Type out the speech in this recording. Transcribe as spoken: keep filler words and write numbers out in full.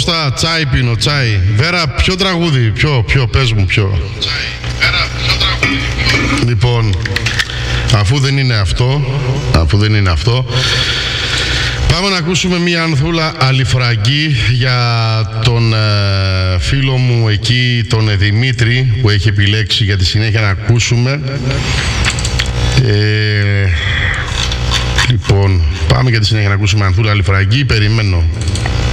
Κώστα, τσάι πίνω, τσάι. Βέρα, ποιο τραγούδι, ποιο, ποιο, πες μου, ποιο. Τσάι. Βέρα, ποιο τραγούδι, ποιο. Λοιπόν, αφού δεν είναι αυτό, αφού δεν είναι αυτό, πάμε να ακούσουμε μία ανθούλα αλιφραγκή για τον ε, φίλο μου εκεί, τον ε, Δημήτρη, που έχει επιλέξει για τη συνέχεια να ακούσουμε. Ε, λοιπόν, πάμε για τη συνέχεια να ακούσουμε ανθούλα αλιφραγκή, περιμένω.